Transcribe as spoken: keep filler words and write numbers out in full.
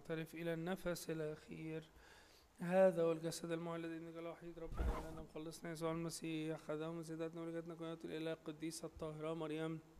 نعترف إلى النفس الأخير. هذا هو الجسد المعلن الذي نجعل وحيد ربنا لنا مخلصنا يسوع المسيح، خدام سيداتنا ولجتنا كونات الإله القديسة الطاهرة مريم